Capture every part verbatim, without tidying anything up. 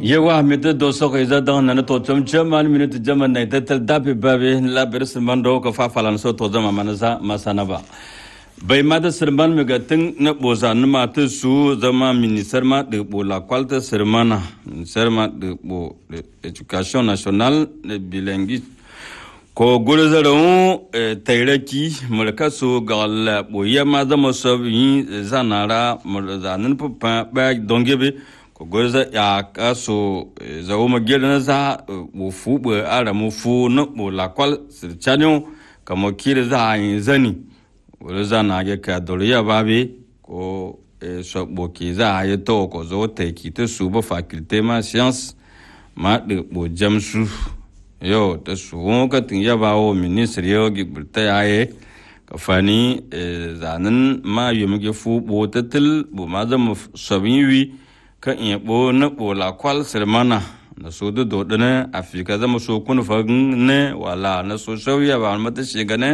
Yewa mete doso ko iza dan na to chom chaman minute jaman na tetel dapi babe la beres mando ko fa falan so to zama manasa masana ba bai ma da sirman mi gatin na boza na mata su zama minister ma de bo la qualité sermana minister ma de bo education nationale de bilingue ko gole zaro tayraki mulka so gal bo yama zama so yi zanara mulzanin pa ba dongebe goza ya kaso zawo magana za mu fu ba ara mu fu no mo la kwal sirchanyo kamo kire za yin zani wala za na ga ka doriya babe ko so boki za ya to ko zo te ki ta su ba faculté ma science ma de bo jamsu yo ta su ka tin ya bawo ministre yo gi burta yaye ka fani zanan ma yumuge fu bo tatil bo ma za mu sabin wi kan iya bo na bo la kwal sermana na so do do ne afika zama so kun fa ne wala na so sauya ba mata shiga ne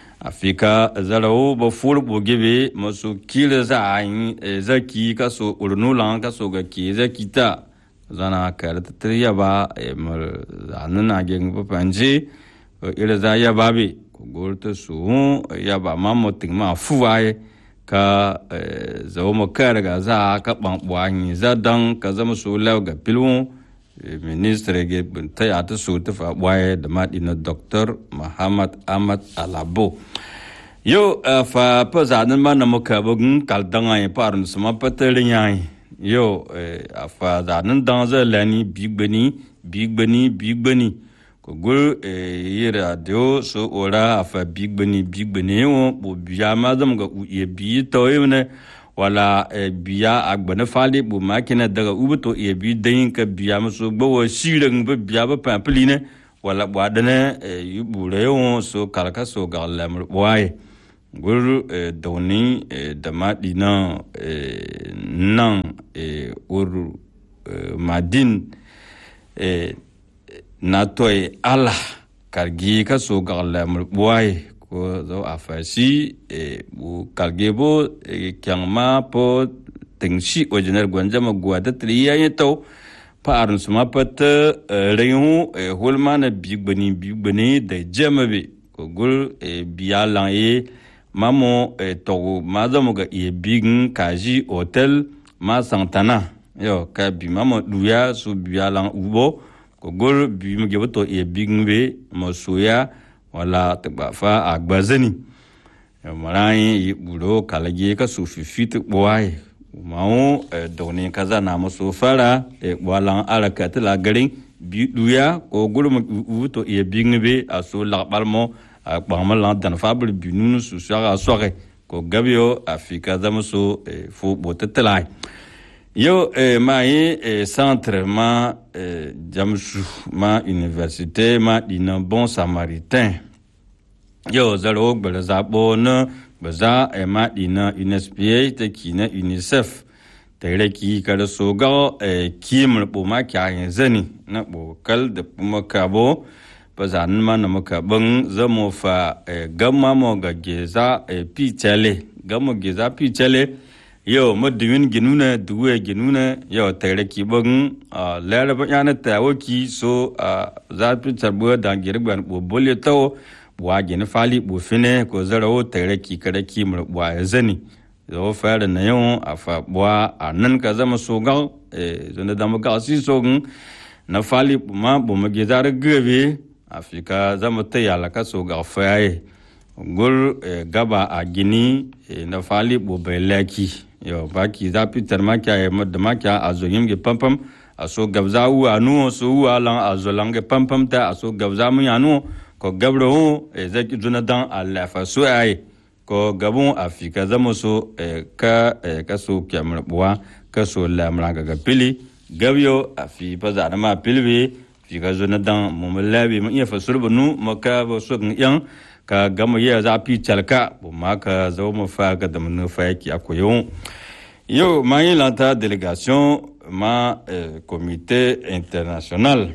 afika zarawo ba fur bo gebe maso kila za ayin zaki ka so urnulan ka so ga ki zaki ta zana ka ta triya ba mar zanana gen ba panje ila za ya babe ko gorta su ya ba mamotin ma fuwaye ka zawo makar ga za ka banbuwa za dan ka zama so law ga pilwon ministre ge ta ya ta so ta fa waye da madi na doctor Muhammad Ahmad Alabo yo fa pa zanan ma na muka bugun kaldan ay parun sama patarin yayi yo fa zanan dan za lani bigbani bigbani bigbani gul e radio so ora afa big bani big bani wo bo biya ma zam ga uye bi to yene wala biya agbana fali bo makina daga ubuto e bi dayin ka biya muso bo shirin ba biya ba pampline wala bwadane e bure wo so kalka so galam waye gul doni da madina nan e ur madin e na toy ala kargi ka so galla boy ko zo afasi e bu karge bo kyangma po tingshi original gwanjama gwada triya yeto pa arun suma pat reyu e holmana bigbani bigbani de jamabe ko gul e bialan e mamo e to mazamo ga e bigin kaji hotel ma santana yo ka bi mamo duya su bialan ubo ko gol bi mu geboto e bigwe mosuya wala tbafa agbazani marai yi buro kalage ka su fifit boy mawo doni kaza na musu fara e walan arakat la garin bi duya ko gol mu to e bigwe aso la balmo akbama lan dan fabul bi nunu su sara soare ko gabio afika zamuso fo botetelai yo eh, ma yi eh, centre ma eh, jamsu ma université ma dina bon samaritain yo zaro belaza bon baza e ma dina unespa te kina unicef tere ki kada soga eh, kim bo ma kya zani na bo kal de ma kabo bazan ma na maka ban zamo fa eh, gamma mo ga geza eh, pichele gamo geza pichele yo madimin ginuna duwe ginuna yo tayraki bang a lalaba yana tawoki so a zafi tarbo da girban bobole tawo wa gina fali bo fine ko zarawo tayraki karaki murwa zani zo fara na yo afa bwa anan ka zama so gal e zanda da maka si so na fali ma bo magizar gabe afika zama tayala ka so ga faye gol gaba a gini na fali bo belaki yo baki zapi terma kya e mod ma kya azo yimge pampam aso gabza u anu so u alan azo lange pampam ta aso gabza mu anu ko gabro e zaki junadan alla fa so ai ko gabon afika zamo so e ka e ka so kya mrabwa ka so la mraga ga pili gabyo afi paza ma pilbe fi ga junadan mu malabi mu iya fa surbunu maka bo so yan ka gama ya zafi calka bu ma ka zo mu fa ga da mun fa yake akoyo yo ma yi lanta délégation ma eh, comité international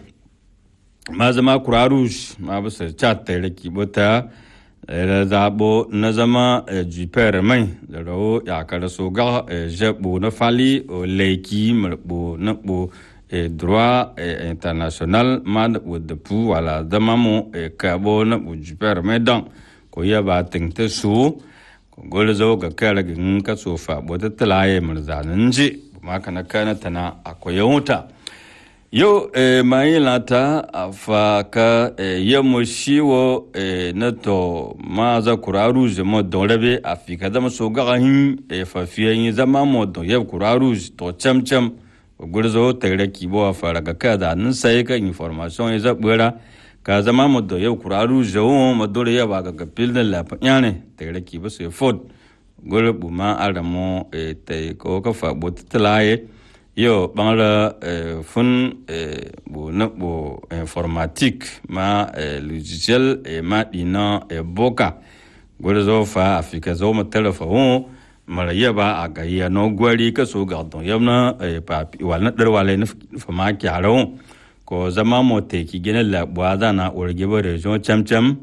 ma zama croix rouge ma ba sa chat tere ki bota era zabo na zama juper mai da rawo ya kara so ga jabo na fali o leki marbo na bo e droit e international ma da da pu wala da mamo e kabo na bujiper medan ko ya ba tin ta su ko gol zo ga kala gin ka so fa bo ta talaye murzanin ji ma kana kana tana akwai wuta yo e mai lata afa ka e yamo shiwo e nato ma za kuraru je mo don rebe afika da so ga hin e fa fiyen zama mo don yeb kuraru to cham cham gurzo tare kibo a fara ga kada nan sai ka information ya zabura ka zama mo do yau kuraru jawo mo dole ya ba ga pilda la yane tare kibo sai fod gure buma aramo e tai ko ka fa bot tlaye yo bangla fun bo na bo informatique ma logiciel e ma dina e boka gurzo fa afika zo mo telefon mara yaba a gayya no gwari ka so ga don yamna pa wal na dar wale na fama kyaro ko zama mo te ki gene la bwaza na urge ba region cham cham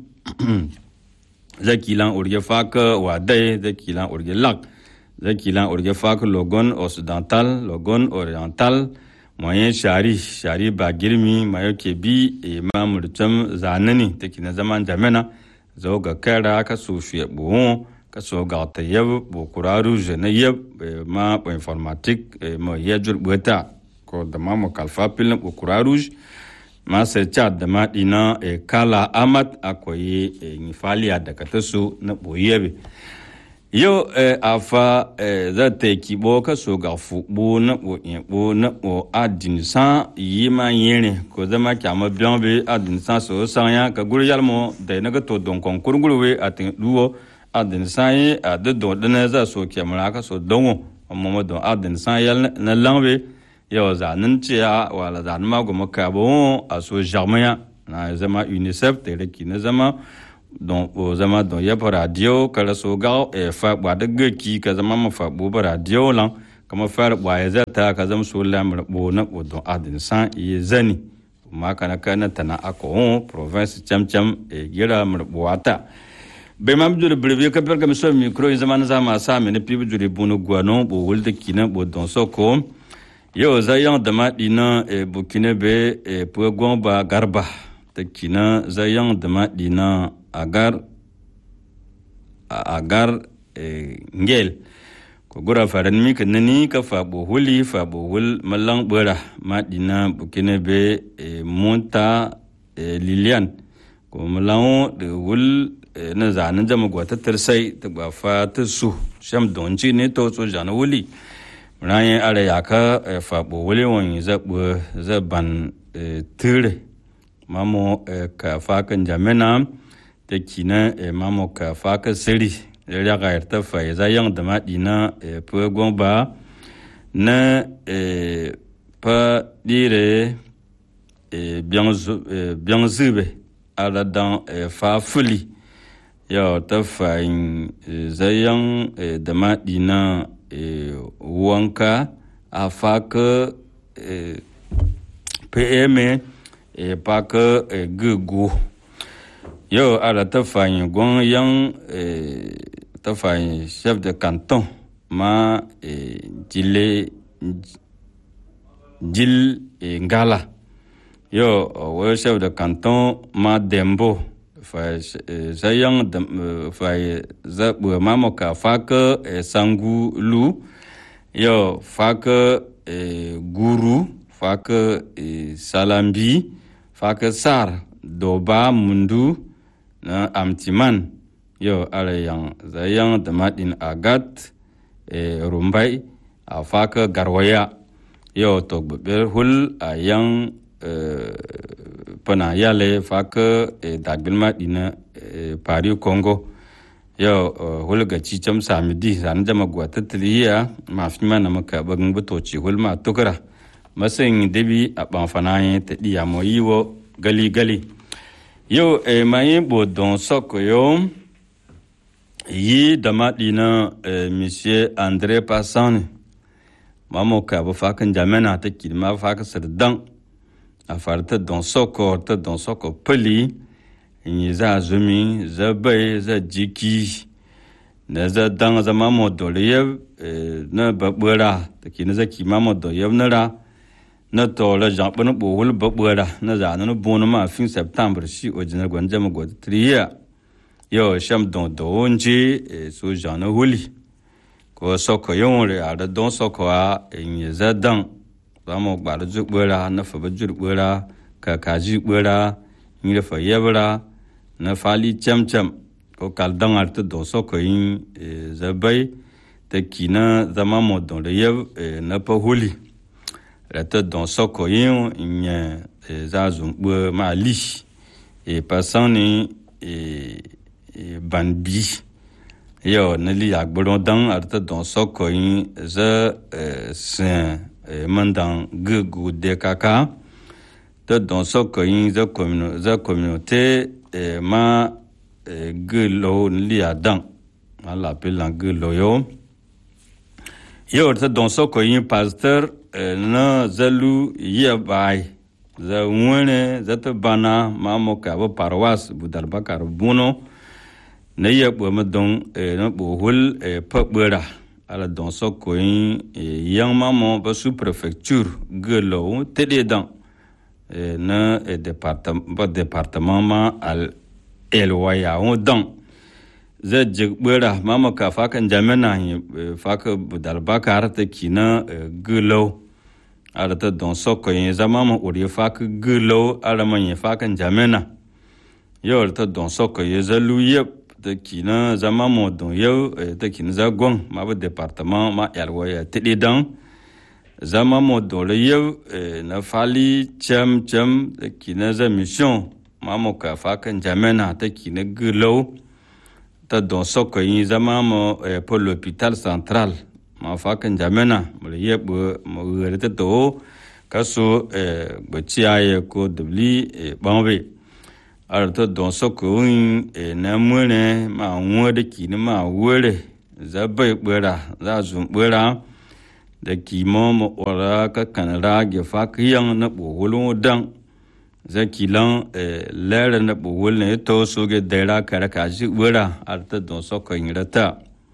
zakilan urge faka wa dai zakilan urge lak zakilan urge faka logon occidental logon oriental moyen shari shari ba girmi mayo ke bi e mamurtum zanani take na zaman jamena zo ga kara ka so fiye bo ka so ga ta yab bo kuraru je na yab ma po informatique mo yajur bota ko da ma mo kalfa pil bo kuraru ma se chat da ma dina e kala amat akoyi ni falia da ka tasu na bo yebe yo afa za te ki bo ka so ga fu bo na bo bo na bo adin san yi ma yene ko da ma kyama bianbe adin san so san ya ka guru yalmo da na ga to don kon kurgurwe atin duwo adin sai a da don dana za so kyamara ka so don amma don adin sai yal na langbe yo za nan ce wala za ma go maka bo a so jarmaya na zama unicef te ki na zama don o zama don ya radio kala so ga e fa ba da gaki ka zama ma fa bo radio lan kama far ba ya zata ka zama so lamar bo na don adin sai yi zani ma kana kana tana ako province cham cham e gira mar boata be mam jure breve ka perga mi so micro zaman zama sa me ne pibu jure bunu gwano bo wolde kina bo don soko yo zayan da ma dina e bukine be e po gomba garba ta kina zayan da ma dina agar agar e ngel ko gura faran mi kan ni ka fa bo huli fa bo hul malang bora ma dina bukine be e monta e lilian ko malang de hul na zanen jama gwata tarsai ta ba fa ta su sham donji ne to so jana wuli rayin ara yaka fa bo wuli won zabu zaban tire mamo ka fa kan jamena ta kina mamo ka fa ka siri ya ga ta fa ya yang da madina po gomba na pa dire bien bien zube ala dan fa fuli yo ta fain zayan da madina wanka a faka pm e paka gugu yo ala ta fain gon yang ta fain chef de canton ma jile jil ngala yo wo chef de canton ma dembo fa zayang fa za bu mamo ka faka sangu lu yo faka guru faka salambi faka sar doba mundu na amtiman yo ala yang zayang damadin agat rumbai a faka garwaya yo to ber hul ayang pana yale faka dagbilma dina pari Congo yo hulga ci cham samidi san jama gwata tliya mafima na maka bagin butoci hulma tukara masin debi a banfanaye ta diya moyiwo gali gali yo e mai bodon soko yo yi dama dina monsieur André Passane mamo ka ba fakan jamana ta kilma faka sardan a farta don soko ta don soko pali ni za zumi za bai za jiki na za dan za mamo doliyev na babura ta kina za ki mamo doyev na ra na to la jang bun bo wul ba bura na za na bon ma fin september shi o jina gwan jama go triya yo sham don do nji so jana huli ko soko yon re ada don soko a in za dan ba mo ba ju bura na fa ba ju bura ka ka ji bura ni le fa yebra na fali cham cham ko kal dan ar to don soko yin za bai te kina zama mo don le yev na pa huli la tête dans soko yin in za zum bo ma li e passant ni e banbi yo na li agboro dan ar tête dans soko yin za sen mandang gugu de kaka tête dans soko yin za communauté za communauté ma gulo li adan ala pelan gulo yo yo tête dans soko yin pasteur na zalu ya bai za wone za ta bana mamo ka ba parwas budal bakar buno na ya bo madon na bo hul pa bera ala don so ko yang mamo ba sous préfecture gelo tede dan na département ba département ma al elwaya on dan za jigbera mama ka fakan jamana faka budal bakar ta kina gulo arata don soko yin zama ma uri faka gulo arama yin fakan jamana yo arata don soko ye zalu yep ta kina zama mo don yo ta kina za gon ma ba département ma yalwaya tidi dan zama mo don le yo na fali cham cham ta kina za mission mama ka fakan jamana ta kina gulo ta don soko yin zama mo pour l'hôpital central ma fakan jamena mo yeb mo rete to kaso bchiaye ko dubli banbe ar ta don soko yin na mune ma wode kini ma wore za bai bura za zum bura da kimo mo ora ka kanara ge fakiyan na bo dan zakilan lera na buwul ne to so ge dera kara ka ji wura arta don soko yin rata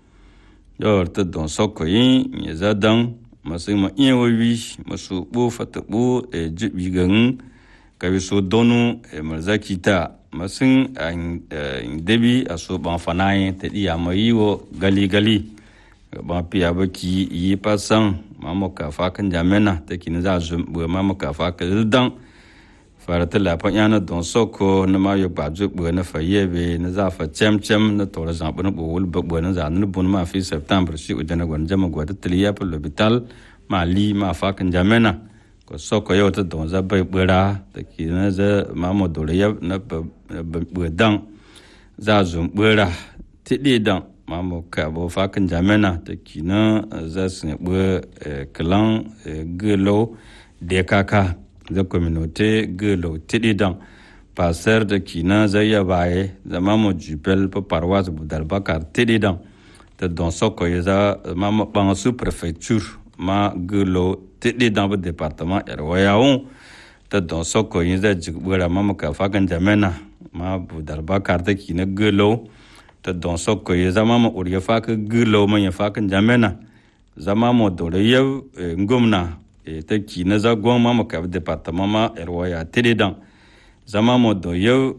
yo arta don soko yin ya zadan masu ma iya wi masu bu fata bu e jibi gan ka bi so donu e marzaki ta masun an debi aso ban fanaye ta iya mai wo gali gali ba piya baki yi pasan mamoka fakan jamena ta kin za zum bu mamoka fakan dan farata la panyana don soko na mayo baju bu na fayebe na za fa chem chem na to za bu na bul bu na za na bun ma fi september shi ujana gwan jama gwa tliya pour l'hôpital mali ma fa kan jamena ko soko yo ta don za bai bura ta kina za mamo dole ya na bu dan za zum bura tidi dan mamo ka bo fa kan jamena ta kina za sun bu clan gelo de kaka da communauté gelo tidi dan passer de kina za ya bae za mamo jupel pa paroisse budal bakar tidi dan ta don soko ya za mamo bang sous préfecture ma gelo tidi dan ba département erwayaon ta don soko yin za jigbura mamo ka fakan jamena ma budal bakar ta kina gelo ta don soko ya za mamo uriya faka gelo man ya fakan jamena za mamo dole ya ngumna ta kina za gwan mama ka département ma erwaya tidi dan zama mo do yo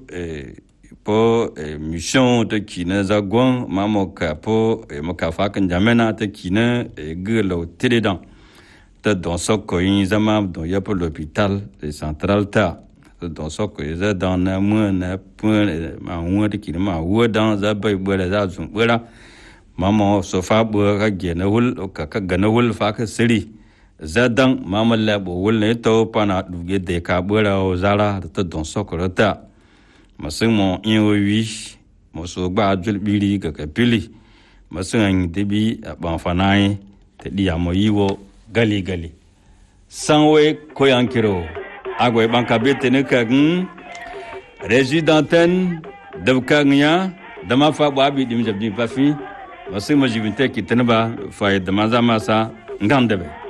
po mission ta kina za gwan mama ka po mo ka fakan jamena ta kina gelo tidi dan ta don soko yin zama do yo pour l'hôpital central ta don soko za dan na mo na point ma wo ta kina ma wo dan za bai bura za zum bura mama so fa bura ga na hul ka ka ga na hul fa ka siri zadan mamalla bo wolne to pana duge de ka bura o zara ta don sokorata masin mo inwi mo so gba julbiri ga kapili masin debi ban fanai te dia mo yiwo gali gali sanwe koyankiro agwe banka bete ne ka gun résidenten de kanya dama fa ba bi dim jabdi pafi masin mo jibinte ki tanba fa de maza masa ngandebe